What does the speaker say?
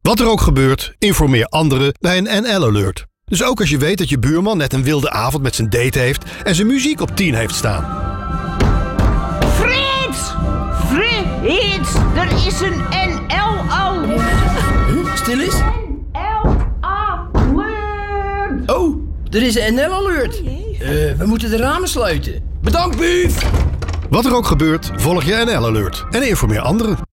Wat er ook gebeurt, informeer anderen bij een NL-alert. Dus ook als je weet dat je buurman net een wilde avond met zijn date heeft en zijn muziek op 10 heeft staan. Frits! Frits! Er is een NL-alert! Stil eens. NL-alert! Oh, er is een NL-alert. We moeten de ramen sluiten. Bedankt, Bief! Wat er ook gebeurt, volg je NL-alert en informeer anderen.